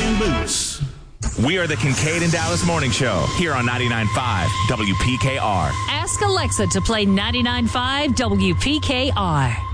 in boots. We are the Kincaid and Dallas Morning Show here on 99.5 WPKR. Ask Alexa to play 99.5 WPKR.